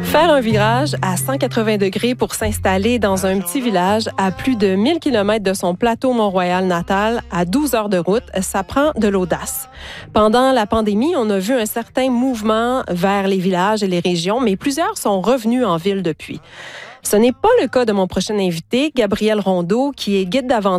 Faire un virage à 180 degrés pour s'installer dans un petit village à plus de 1000 km de son plateau Mont-Royal natal, à 12 heures de route, ça prend de l'audace. Pendant la pandémie, on a vu un certain mouvement vers les villages et les régions, mais plusieurs sont revenus en ville depuis. Ce n'est pas le cas de mon prochain invité, Gabriel Rondeau, qui est guide d'aventure